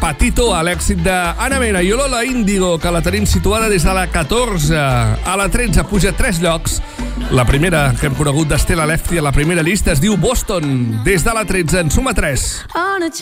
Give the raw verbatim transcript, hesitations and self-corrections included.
Patito, a l'èxit d'Ana Mena i Lola Índigo, que la tenim situada des de la catorze. A la tretze puja tres llocs. La primera que hem conegut d'Estela Lefty a la primera llista es diu Boston. Des de la tretze en suma tres. On a